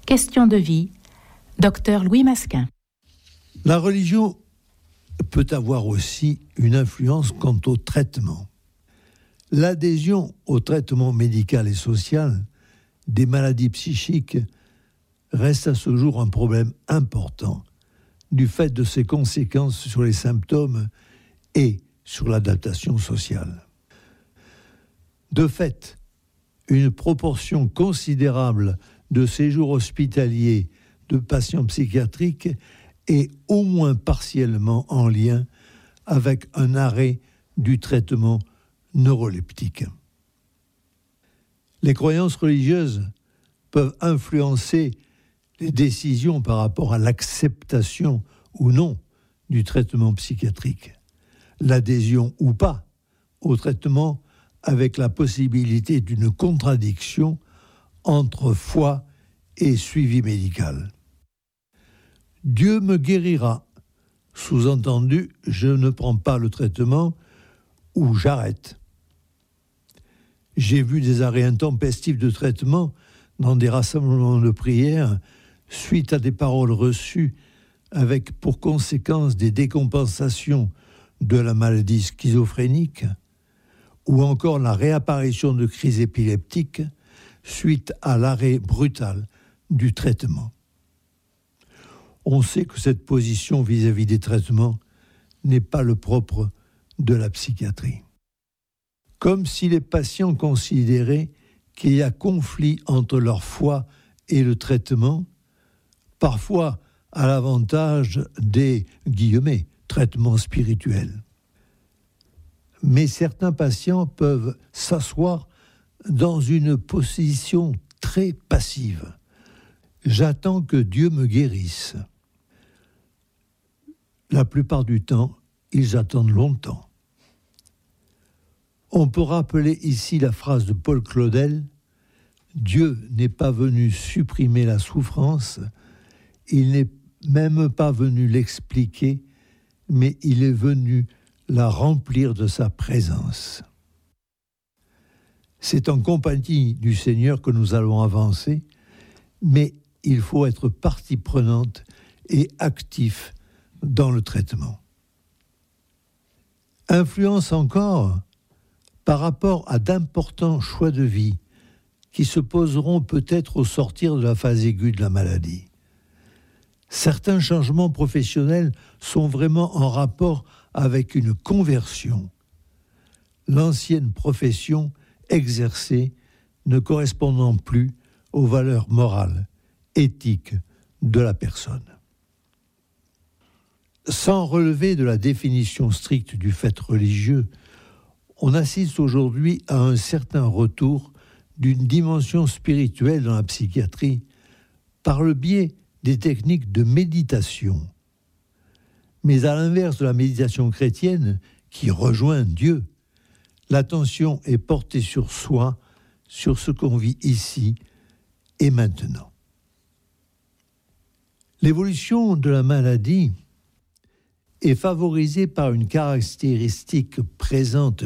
Question de vie, Dr Louis Masquin. La religion peut avoir aussi une influence quant au traitement. L'adhésion au traitement médical et social des maladies psychiques reste à ce jour un problème important du fait de ses conséquences sur les symptômes et sur l'adaptation sociale. De fait, une proportion considérable de séjours hospitaliers de patients psychiatriques est au moins partiellement en lien avec un arrêt du traitement neuroleptique. Les croyances religieuses peuvent influencer les décisions par rapport à l'acceptation ou non du traitement psychiatrique, l'adhésion ou pas au traitement avec la possibilité d'une contradiction entre foi et suivi médical. Dieu me guérira, sous-entendu, je ne prends pas le traitement ou j'arrête. J'ai vu des arrêts intempestifs de traitement dans des rassemblements de prière suite à des paroles reçues avec pour conséquence des décompensations de la maladie schizophrénique ou encore la réapparition de crises épileptiques suite à l'arrêt brutal du traitement. On sait que cette position vis-à-vis des traitements n'est pas le propre de la psychiatrie. Comme si les patients considéraient qu'il y a conflit entre leur foi et le traitement, parfois à l'avantage des « traitements spirituels ». Mais certains patients peuvent s'asseoir dans une position très passive. J'attends que Dieu me guérisse. La plupart du temps, ils attendent longtemps. On peut rappeler ici la phrase de Paul Claudel « Dieu n'est pas venu supprimer la souffrance, il n'est même pas venu l'expliquer, mais il est venu la remplir de sa présence. » C'est en compagnie du Seigneur que nous allons avancer, mais il faut être partie prenante et actif dans le traitement. Influence encore par rapport à d'importants choix de vie qui se poseront peut-être au sortir de la phase aiguë de la maladie. Certains changements professionnels sont vraiment en rapport avec une conversion. L'ancienne profession exercée ne correspondant plus aux valeurs morales, éthiques de la personne. Sans relever de la définition stricte du fait religieux, on assiste aujourd'hui à un certain retour d'une dimension spirituelle dans la psychiatrie par le biais des techniques de méditation. Mais à l'inverse de la méditation chrétienne, qui rejoint Dieu, l'attention est portée sur soi, sur ce qu'on vit ici et maintenant. L'évolution de la maladie est favorisée par une caractéristique présente